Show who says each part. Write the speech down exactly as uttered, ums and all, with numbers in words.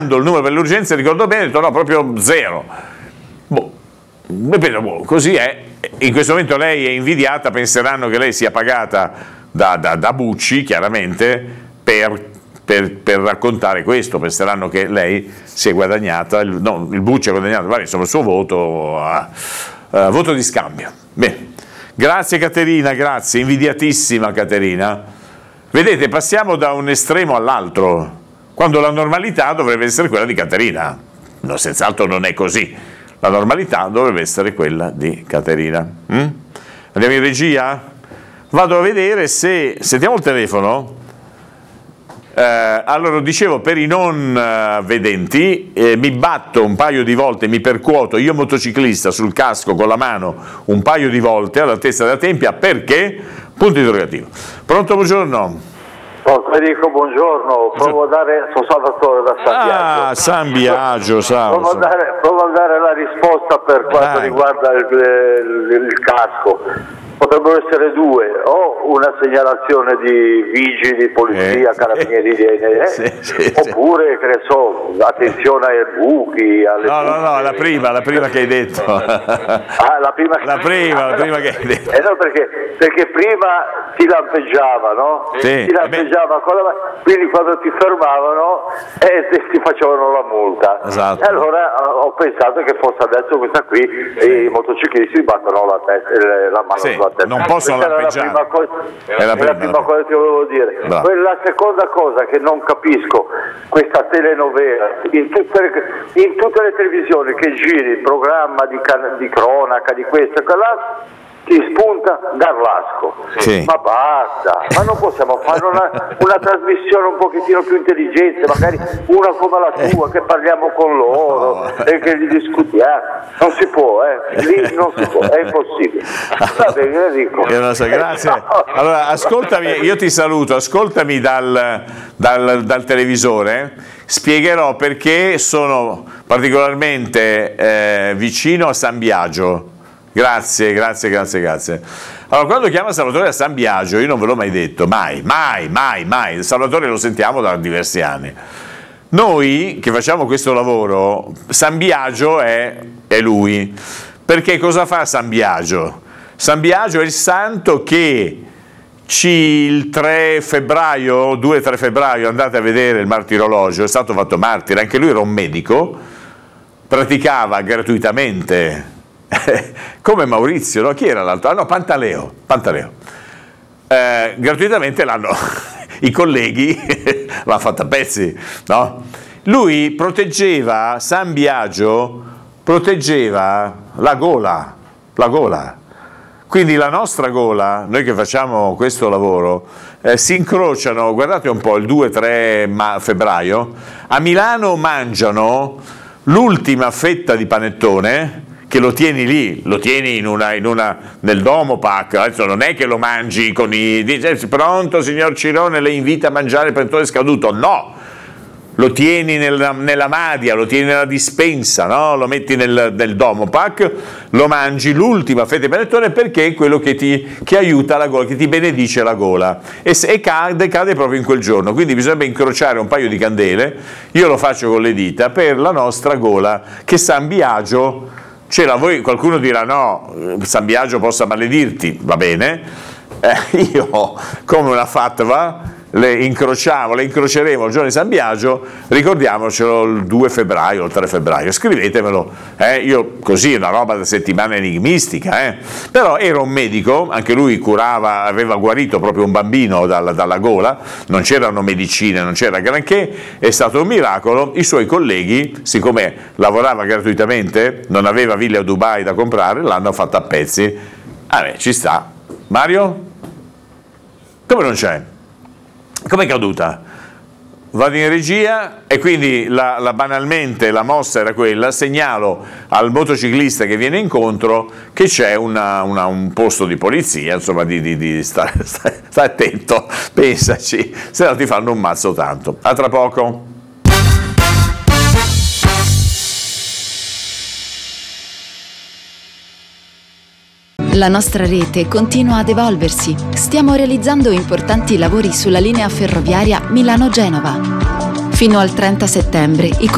Speaker 1: il numero per le urgenze, ricordo bene, ho detto no, proprio zero. Boh, boh, così è. In questo momento lei è invidiata, penseranno che lei sia pagata da, da, da Bucci, chiaramente, per, per, per raccontare questo, penseranno che lei si è guadagnata, il, no, il Bucci ha guadagnato, vabbè, insomma, il suo voto, uh, uh, voto di scambio. Bene, grazie Caterina, grazie, invidiatissima Caterina. Vedete, passiamo da un estremo all'altro, quando la normalità dovrebbe essere quella di Caterina. No, senz'altro non è così. La normalità dovrebbe essere quella di Caterina. Mm? Andiamo in regia? Vado a vedere se... Sentiamo il telefono? Eh, allora, dicevo, per i non uh, vedenti, eh, mi batto un paio di volte, mi percuoto, io motociclista, sul casco con la mano, un paio di volte all'altezza della tempia, perché? Punto interrogativo. Pronto, buongiorno.
Speaker 2: Federico, buongiorno, provo a dare, sono Salvatore da San Biagio.
Speaker 1: Ah, San Biagio, San.
Speaker 2: Provo a dare, provo a dare la risposta per quanto
Speaker 1: Dai.
Speaker 2: riguarda il, il, il casco. Potrebbero essere due, o una segnalazione di vigili, polizia,
Speaker 1: eh,
Speaker 2: carabinieri, eh,
Speaker 1: sì, sì,
Speaker 2: oppure, che ne so, attenzione ai buchi, alle
Speaker 1: No, no, no,
Speaker 2: buche.
Speaker 1: la prima, la prima che hai detto.
Speaker 2: Ah, la prima,
Speaker 1: La prima, la prima che hai detto.
Speaker 2: Eh no, perché, perché prima ti lampeggiava, no?
Speaker 1: Sì.
Speaker 2: Ti lampeggiava con la ma- quindi quando ti fermavano eh, ti, ti facevano la multa.
Speaker 1: Esatto.
Speaker 2: E allora ho ho pensato che fosse adesso questa qui, i motociclisti battono la, testa, la mano
Speaker 1: Sì,
Speaker 2: sulla testa.
Speaker 1: non possono
Speaker 2: Questa era la
Speaker 1: lampeggiare.
Speaker 2: prima cosa,
Speaker 1: È la
Speaker 2: è
Speaker 1: prima,
Speaker 2: la prima
Speaker 1: la-
Speaker 2: cosa che volevo dire.
Speaker 1: Bravo.
Speaker 2: Poi la seconda cosa che non capisco, questa telenovela, in tutte le, in tutte le televisioni che giri il programma di, can- di cronaca, di questo e quell'altro, ti spunta Garlasco.
Speaker 1: Sì.
Speaker 2: Ma basta, ma non possiamo fare una, una trasmissione un pochettino più intelligente, magari una come la tua, che parliamo con loro
Speaker 1: No.
Speaker 2: e che li discutiamo. Non si può, eh, lì non si può, è impossibile. Va bene, Enrico.
Speaker 1: Io non so, grazie. Allora, ascoltami, io ti saluto, ascoltami dal, dal, dal televisore, spiegherò perché sono particolarmente eh, vicino a San Biagio. Grazie, grazie, grazie, grazie. Allora, quando chiama Salvatore a San Biagio, io non ve l'ho mai detto, mai, mai, mai, mai. Salvatore lo sentiamo da diversi anni. Noi che facciamo questo lavoro, San Biagio è, è lui. Perché cosa fa San Biagio? San Biagio è il santo che ci, il tre febbraio, due tre febbraio, andate a vedere il martirologio, è stato fatto martire, anche lui era un medico, praticava gratuitamente, come Maurizio, no? Chi era l'altro? Ah no, Pantaleo, Pantaleo. Eh, gratuitamente l'hanno, i colleghi l'hanno fatta a pezzi, no? Lui proteggeva, San Biagio proteggeva la gola, la gola. Quindi la nostra gola, noi che facciamo questo lavoro, eh, si incrociano, guardate un po', il due tre febbraio, a Milano mangiano l'ultima fetta di panettone, che lo tieni lì, lo tieni in una, in una, nel Domopac, adesso non è che lo mangi con i... dice, pronto signor Cirone, le invita a mangiare il panettone scaduto, no! Lo tieni nella, nella madia, lo tieni nella dispensa, no? Lo metti nel, nel Domopac, lo mangi l'ultima fetta di panettone perché è quello che ti che aiuta la gola, che ti benedice la gola e, se, e cade, cade proprio in quel giorno, quindi bisogna incrociare un paio di candele, io lo faccio con le dita, per la nostra gola, che San Biagio ce l'ha. Voi qualcuno dirà no, San Biagio possa maledirti, va bene, eh, io come una fatwa le incrociamo, le incroceremo il giorno di San Biagio, ricordiamocelo il due febbraio, il tre febbraio, scrivetemelo, eh? Io così, una roba da settimana enigmistica, eh? Però era un medico, anche lui curava, aveva guarito proprio un bambino dalla, dalla gola, non c'erano medicine, non c'era granché, è stato un miracolo, i suoi colleghi, siccome lavorava gratuitamente, non aveva ville a Dubai da comprare, l'hanno fatta a pezzi, ah beh, ci sta. Mario? Come non c'è? Com'è caduta? Vado in regia e quindi la, la, banalmente la mossa era quella, segnalo al motociclista che viene incontro che c'è una, una, un posto di polizia, insomma di, di, di stare, stare, stare attento, pensaci, se no ti fanno un mazzo tanto. A tra poco.
Speaker 3: La nostra rete continua ad evolversi. Stiamo realizzando importanti lavori sulla linea ferroviaria Milano-Genova. Fino al trenta settembre i